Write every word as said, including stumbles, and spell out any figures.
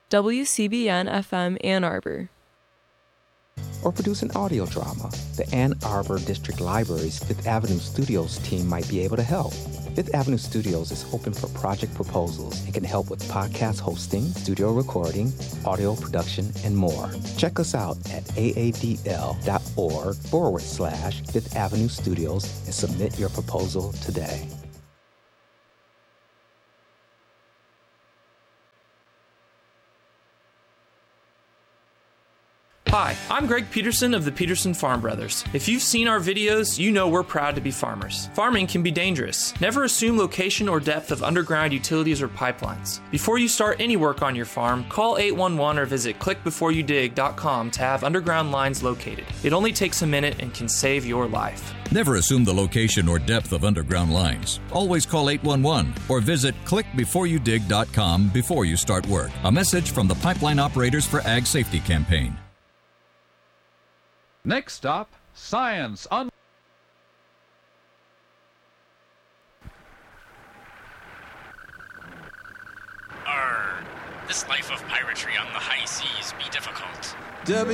W C B N F M Ann Arbor. Or produce an audio drama, the Ann Arbor District Library's Fifth Avenue Studios team might be able to help. Fifth Avenue Studios is open for project proposals and can help with podcast hosting, studio recording, audio production, and more. Check us out at aadl.org forward slash Fifth Avenue Studios and submit your proposal today. Hi, I'm Greg Peterson of the Peterson Farm Brothers. If you've seen our videos, you know we're proud to be farmers. Farming can be dangerous. Never assume location or depth of underground utilities or pipelines. Before you start any work on your farm, call eight one one or visit click before you dig dot com to have underground lines located. It only takes a minute and can save your life. Never assume the location or depth of underground lines. Always call eight one one or visit click before you dig dot com before you start work. A message from the Pipeline Operators for Ag Safety campaign. Next stop, Science Un- Arr, this life of piratry on the high seas be difficult. W